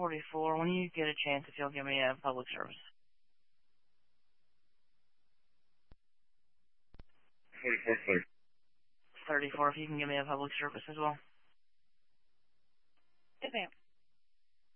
44. When you get a chance, if you'll give me a public service. 44, clear. 34, if you can give me a public service as well. Yes, ma'am.